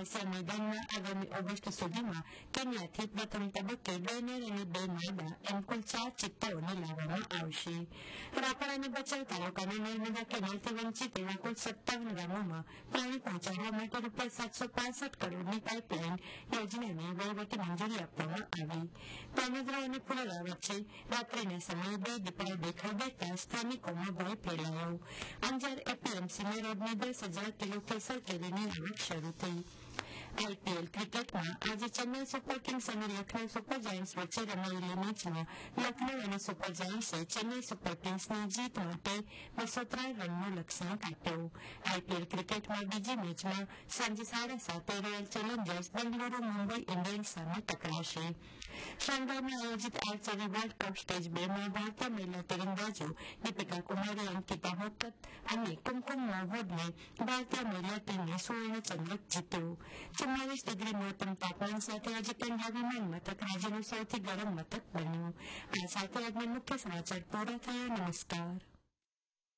Asia મેદાનમાં આગામી August સુધીમાં કેન્યાથી પ્રથમ તબક્કે 2 નર અને 2 માદા એમ કુલ 4 ચિત્તાઓને લાવવામાં આવશે. રાપર અને ભચાઉ તાલુકાના નર્મદા કેનાલથી વંચિત એવા કુલ 57 ગામોમાં પાણી પહોંચાડવા માટે રૂપિયા 765 કરોડની પાઇપલાઇન યોજનાને વહીવટી મંજૂરી આપવામાં આવી. પાનગરો અને પુરલા વચ્ચે રાત્રિના સમયે 2 દીપડા દેખાઈ દેતા સ્થાનિકોમાં ભય ફેલાયો. અંજાર એપીએમસીમાં રોજની 10,000 કિલો કેસર કેરીની આવક શરૂ થઈ. આઈપીએલ ક્રિકેટમાં આજે ચેન્નાઈ સુપર કિંગ્સ અને લખનઉ સુપર જાયન્ટ્સ વચ્ચે રમાયેલી મેચમાં લખનઉ અને સુપર જાયન્ટ્સે ચેન્નાઈ સુપર કિંગ્સની જીત માટે 203 રનનો લક્ષ્યાંક આપ્યો. આઈપીએલ ક્રિકેટમાં બીજી મેચમાં સાંજે 7:30 royal Challengers Bengaluru Mumbai Indians સામે ટકરાશે. શાંઘાઈમાં આયોજિત આર્ચરી વર્લ્ડ કપ સ્ટેજ 2માં ભારતીય મહિલા તીરંદાજો દીપિકા કુમારી, અંકિતા હકત અને કુમકુમ મોહમ્મદને ભારતીય મહિલા ટીમે સુવર્ણ ચંદ્રક જીત્યો. 44 ડિગ્રી મહત્તમ તાપમાન સાથે આજે કંડલા વિમાન મથક રાજ્યનું સૌથી ગરમ મથક બન્યું. આ સાથે આજના મુખ્ય સમાચાર પૂરા થયા. નમસ્કાર.